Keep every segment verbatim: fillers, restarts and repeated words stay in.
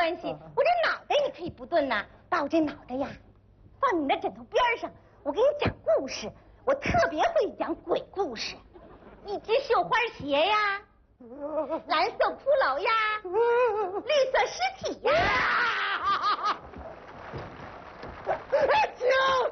关系，我这脑袋你可以不炖呐，把我这脑袋呀放你的枕头边上，我给你讲故事。我特别会讲鬼故事，一只绣花鞋呀，蓝色骷髅呀，绿色尸体呀。 停！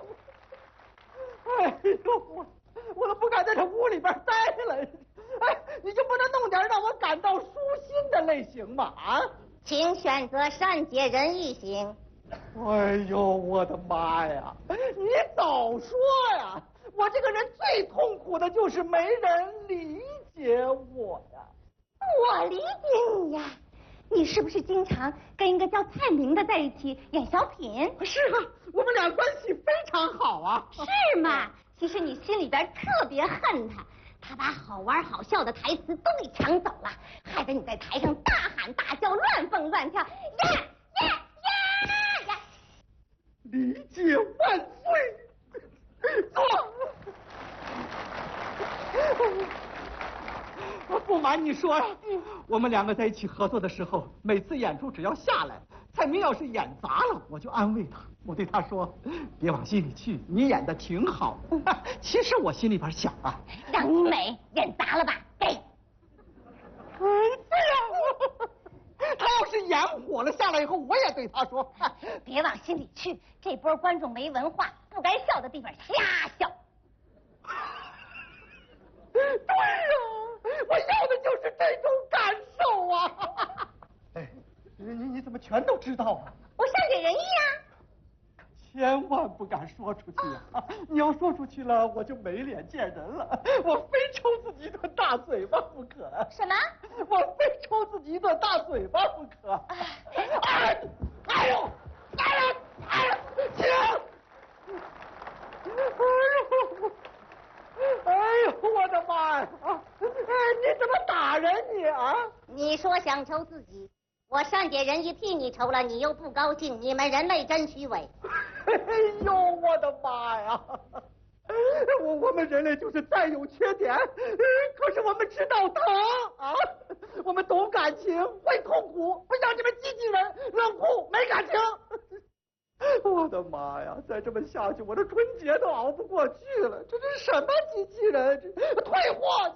哎呦，我我都不敢在这屋里边待了。哎，你就不能弄点让我感到舒心的类型吗？啊？ 请选择善解人意型。 哎呦，我的妈呀！你早说呀！我这个人最痛苦的就是没人理解我呀。 我理解你呀，你是不是经常跟一个叫蔡明的在一起演小品？ 是啊，我们俩关系非常好啊。 是吗？其实你心里边特别恨他，他把好玩好笑的台词都给抢走了，害得你在台上大喊大叫、乱蹦乱跳，呀呀呀呀！ 理解万岁！坐。不瞒你说呀，嗯，我们两个在一起合作的时候，每次演出只要下来，蔡明要是演砸了，我就安慰他，我对他说：“别往心里去，你演的挺好的。”其实我心里边想啊， 让你美演砸了吧，给。哎呀，他要是演火了，下来以后，我也对他说：“ 别往心里去，这波观众没文化，不该笑的地方瞎笑。” 对呀，我要的就是这种感受啊！哎，你你怎么全都知道啊？ 我善解人意啊！ 千万不敢说出去啊！你要说出去了，我就没脸见人了。我非抽自己一顿大嘴巴不可。 什么？ 我非抽自己一顿大嘴巴不可。哎，哎呦，哎呦，哎呦，停！哎呦！哎呦，我的妈呀！哎，你怎么打人你啊？ 你说想抽自己，我善解人意替你抽了，你又不高兴，你们人类真虚伪。 哎呦，我的妈呀！我我们人类就是再有缺点，可是我们知道疼啊！我们懂感情，会痛苦，不像这们机器人冷酷没感情。我的妈呀！再这么下去，我这春节都熬不过去了。这是什么机器人？这退货！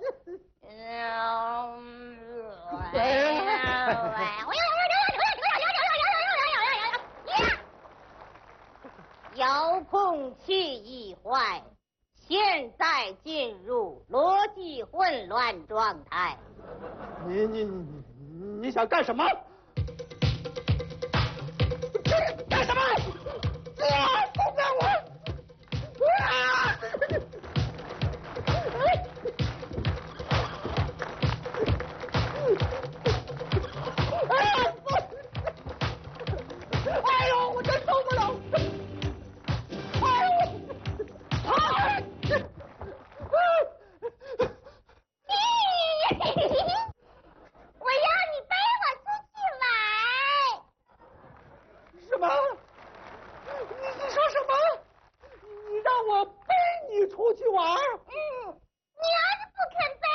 遥控器已坏，现在进入逻辑混乱状态。 你你你你想干什么？干什么？啊！放开我！啊！哎呀！哎呦，我真受不了！哎呦！啊！ 我要你背我出去玩。 什么？你你说什么？你让我背你出去玩？ 嗯，你要是不肯背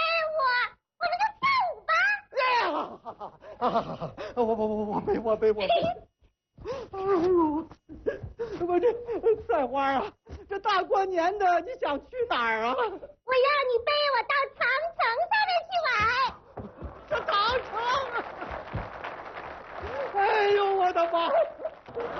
我，我们就跳舞吧。 哎呀，好好好，好好好，我我我我背我背我背。哎呦，我这菜花啊，这大过年的你想去哪儿啊？ 我要你背我到长城上面去玩。 这长城！哎呦，我的妈！